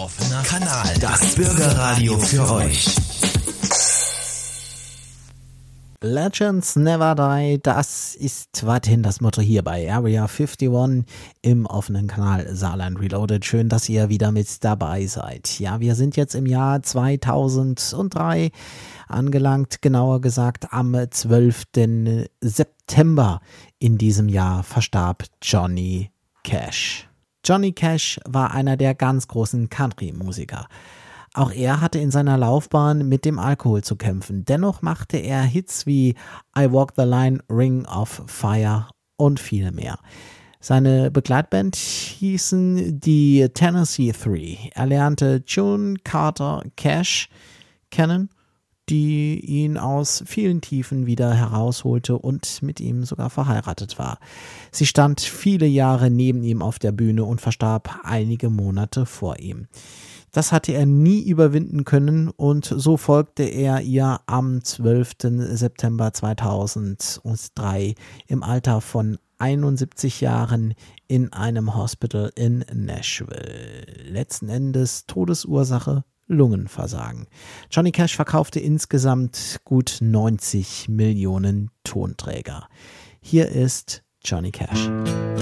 Offener Kanal, das Bürgerradio für euch. Legends Never Die, das ist weiterhin das Motto hier bei Area 51 im offenen Kanal Saarland Reloaded. Schön, dass ihr wieder mit dabei seid. Ja, wir sind jetzt im Jahr 2003 angelangt, genauer gesagt am 12. September in diesem Jahr verstarb Johnny Cash. Johnny Cash war einer der ganz großen Country-Musiker. Auch er hatte in seiner Laufbahn mit dem Alkohol zu kämpfen. Dennoch machte er Hits wie I Walk the Line, Ring of Fire und viele mehr. Seine Begleitband hießen die Tennessee Three. Er lernte June Carter Cash kennen, die ihn aus vielen Tiefen wieder herausholte und mit ihm sogar verheiratet war. Sie stand viele Jahre neben ihm auf der Bühne und verstarb einige Monate vor ihm. Das hatte er nie überwinden können und so folgte er ihr am 12. September 2003 im Alter von 71 Jahren in einem Hospital in Nashville. Letzten Endes Todesursache Lungenversagen. Johnny Cash verkaufte insgesamt gut 90 Millionen Tonträger. Hier ist Johnny Cash.